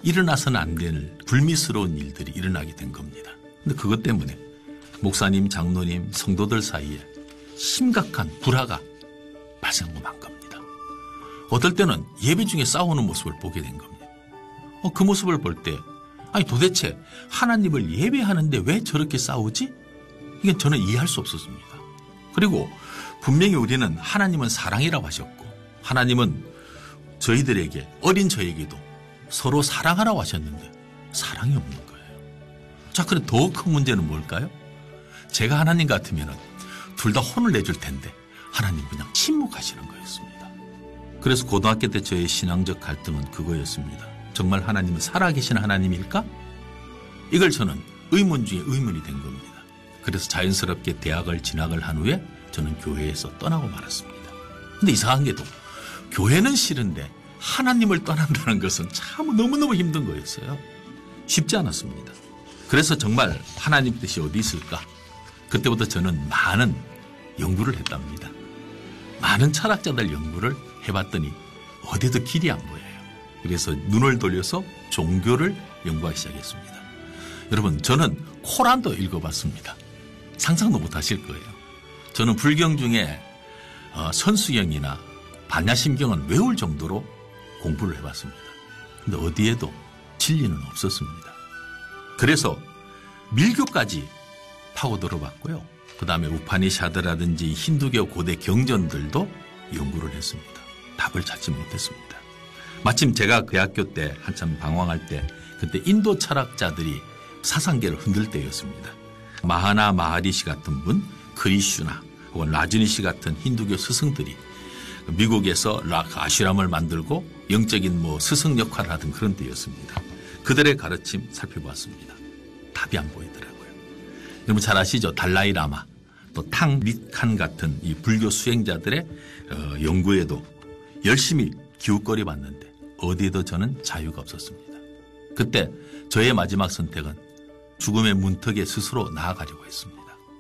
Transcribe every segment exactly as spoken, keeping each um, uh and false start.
일어나서는 안 될 불미스러운 일들이 일어나게 된 겁니다. 근데 그것 때문에 목사님, 장로님, 성도들 사이에 심각한 불화가 발생한 겁니다. 어떨 때는 예배 중에 싸우는 모습을 보게 된 겁니다. 어, 그 모습을 볼 때 아니 도대체 하나님을 예배하는데 왜 저렇게 싸우지? 이건 저는 이해할 수 없었습니다. 그리고 분명히 우리는 하나님은 사랑이라고 하셨고 하나님은 저희들에게 어린 저에게도 서로 사랑하라고 하셨는데 사랑이 없는 거예요. 자, 그럼 더 큰 문제는 뭘까요? 제가 하나님 같으면 둘 다 혼을 내줄 텐데 하나님 그냥 침묵하시는 거였습니다. 그래서 고등학교 때 저의 신앙적 갈등은 그거였습니다. 정말 하나님은 살아계신 하나님일까? 이걸 저는 의문 중에 의문이 된 겁니다. 그래서 자연스럽게 대학을 진학을 한 후에 저는 교회에서 떠나고 말았습니다. 근데 이상한 게도 교회는 싫은데 하나님을 떠난다는 것은 참 너무너무 힘든 거였어요. 쉽지 않았습니다. 그래서 정말 하나님 뜻이 어디 있을까? 그때부터 저는 많은 연구를 했답니다. 많은 철학자들 연구를 해봤더니 어디도 길이 안 보여요. 그래서 눈을 돌려서 종교를 연구하기 시작했습니다. 여러분, 저는 코란도 읽어봤습니다. 상상도 못하실 거예요. 저는 불경 중에 선수경이나 반야심경은 외울 정도로 공부를 해봤습니다. 근데 어디에도 진리는 없었습니다. 그래서 밀교까지 파고들어봤고요. 그 다음에 우파니샤드라든지 힌두교 고대 경전들도 연구를 했습니다. 답을 찾지 못했습니다. 마침 제가 그 학교 때 한참 방황할 때 그때 인도 철학자들이 사상계를 흔들 때였습니다. 마하나 마하리시 같은 분, 크리슈나 혹은 라즈니시 같은 힌두교 스승들이 미국에서 락 아슈람을 만들고 영적인 뭐 스승 역할을 하던 그런 때였습니다. 그들의 가르침 살펴봤습니다. 답이 안 보이더라고요. 여러분 잘 아시죠? 달라이 라마, 또 탕 리칸 같은 이 불교 수행자들의 어, 연구에도 열심히 기웃거려 봤는데 어디에도 저는 자유가 없었습니다. 그때 저의 마지막 선택은 죽음의 문턱에 스스로 나아가려고 했습니다.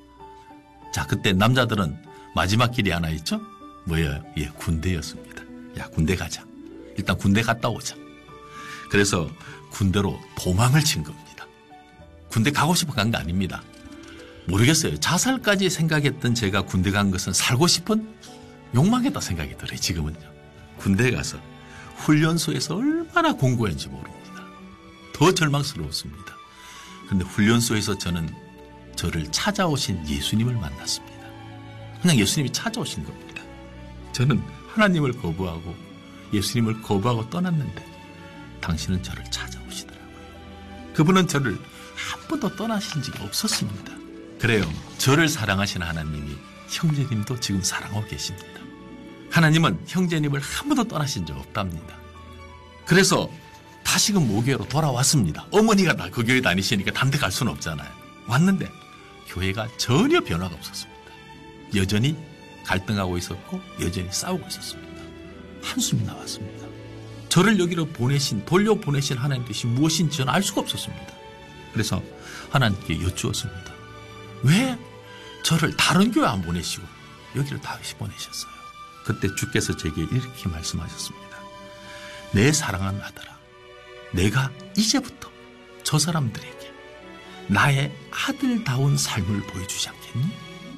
자, 그때 남자들은 마지막 길이 하나 있죠? 뭐예요? 예, 군대였습니다. 야, 군대 가자. 일단 군대 갔다 오자. 그래서 군대로 도망을 친 겁니다. 군대 가고 싶어 간 거 아닙니다. 모르겠어요. 자살까지 생각했던 제가 군대 간 것은 살고 싶은 욕망했다 생각이 들어요. 지금은요. 군대 가서 훈련소에서 얼마나 공고했는지 모릅니다. 더 절망스러웠습니다. 그런데 훈련소에서 저는 저를 찾아오신 예수님을 만났습니다. 그냥 예수님이 찾아오신 겁니다. 저는 하나님을 거부하고 예수님을 거부하고 떠났는데 당신은 저를 찾아오시더라고요. 그분은 저를 한 번도 떠나신 적이 없었습니다. 그래요. 저를 사랑하시는 하나님이 형제님도 지금 사랑하고 계십니다. 하나님은 형제님을 한 번도 떠나신 적 없답니다. 그래서 다시금 모교회로 돌아왔습니다. 어머니가 다 그 교회 다니시니까 다른 데 갈 수는 없잖아요. 왔는데 교회가 전혀 변화가 없었습니다. 여전히 갈등하고 있었고 여전히 싸우고 있었습니다. 한숨이 나왔습니다. 저를 여기로 보내신, 돌려보내신 하나님 뜻이 무엇인지 저는 알 수가 없었습니다. 그래서 하나님께 여쭈었습니다. 왜 저를 다른 교회 안 보내시고 여기를 다시 보내셨어요? 그때 주께서 제게 이렇게 말씀하셨습니다. 내 사랑하는 아들아, 내가 이제부터 저 사람들에게 나의 아들다운 삶을 보여주지 않겠니?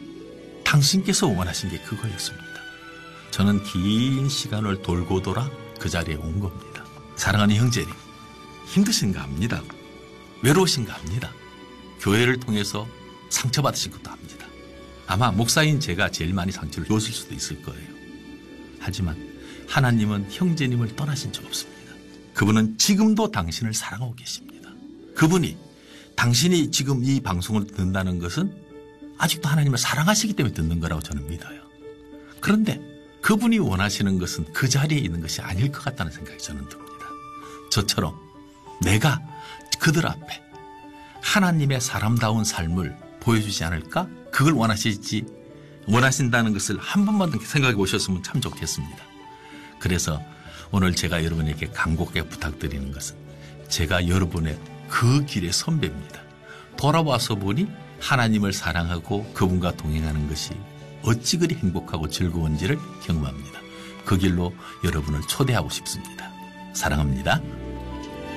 당신께서 원하신 게 그거였습니다. 저는 긴 시간을 돌고 돌아 그 자리에 온 겁니다. 사랑하는 형제님, 힘드신가 합니다. 외로우신가 합니다. 교회를 통해서 상처받으신 것도 합니다. 아마 목사인 제가 제일 많이 상처를 줬을 수도 있을 거예요. 하지만 하나님은 형제님을 떠나신 적 없습니다. 그분은 지금도 당신을 사랑하고 계십니다. 그분이 당신이 지금 이 방송을 듣는다는 것은 아직도 하나님을 사랑하시기 때문에 듣는 거라고 저는 믿어요. 그런데 그분이 원하시는 것은 그 자리에 있는 것이 아닐 것 같다는 생각이 저는 듭니다. 저처럼 내가 그들 앞에 하나님의 사람다운 삶을 보여주지 않을까? 그걸 원하시지 원하신다는 것을 한 번만 생각해 보셨으면 참 좋겠습니다. 그래서 오늘 제가 여러분에게 간곡하게 부탁드리는 것은 제가 여러분의 그 길의 선배입니다. 돌아와서 보니 하나님을 사랑하고 그분과 동행하는 것이 어찌 그리 행복하고 즐거운지를 경험합니다. 그 길로 여러분을 초대하고 싶습니다. 사랑합니다.